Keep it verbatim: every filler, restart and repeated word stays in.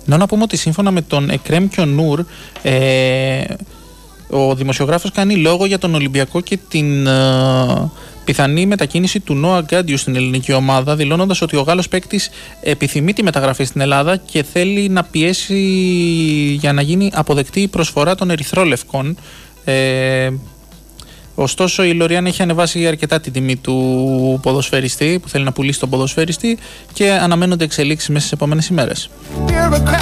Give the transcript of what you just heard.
Ενώ να πούμε ότι σύμφωνα με τον Εκρέμ Κιονούρ, ε, ο δημοσιογράφος κάνει λόγο για τον Ολυμπιακό και την ε, πιθανή μετακίνηση του Νόα Γκάντιου στην ελληνική ομάδα, δηλώνοντας ότι ο Γάλλος παίκτης επιθυμεί τη μεταγραφή στην Ελλάδα και θέλει να πιέσει για να γίνει αποδεκτή η προσφορά των ερυθρόλευκων. Ε, ωστόσο η Λοριάν έχει ανεβάσει αρκετά την τιμή του ποδοσφαιριστή, που θέλει να πουλήσει τον ποδοσφαιριστή, και αναμένονται εξελίξεις μέσα στις επόμενες ημέρες.